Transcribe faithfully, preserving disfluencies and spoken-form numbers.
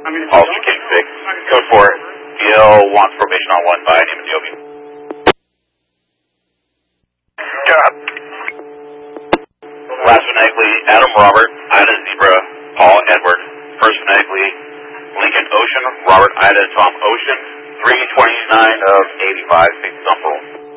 Officer King six, code four, D L wants probation on one by name of D O B. God. Last phonetically, Adam Robert, Ida Zebra, Paul Edward. First phonetically, Lincoln Ocean, Robert Ida Tom Ocean, three twenty-nine of eighty-five, six on parole.